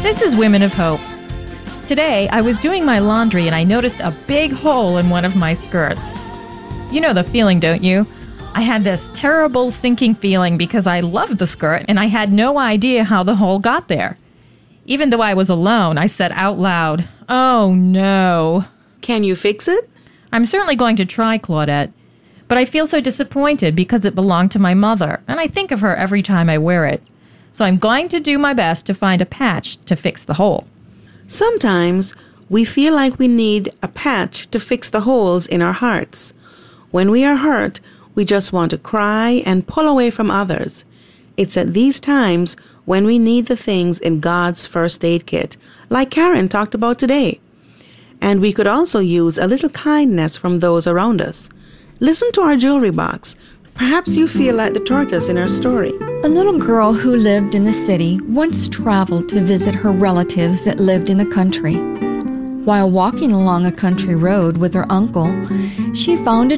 This is Women of Hope. Today, I was doing my laundry and I noticed a big hole in one of my skirts. You know the feeling, don't you? I had this terrible sinking feeling because I loved the skirt and I had no idea how the hole got there. Even though I was alone, I said out loud, "Oh no." Can you fix it? I'm certainly going to try, Claudette. But I feel so disappointed because it belonged to my mother, and I think of her every time I wear it. So I'm going to do my best to find a patch to fix the hole. Sometimes we feel like we need a patch to fix the holes in our hearts. When we are hurt, we just want to cry and pull away from others. It's at these times when we need the things in God's first aid kit, like Karen talked about today. And we could also use a little kindness from those around us. Listen to our jewelry box. Perhaps you feel like the tortoise in our story. A little girl who lived in the city once traveled to visit her relatives that lived in the country. While walking along a country road with her uncle, she found a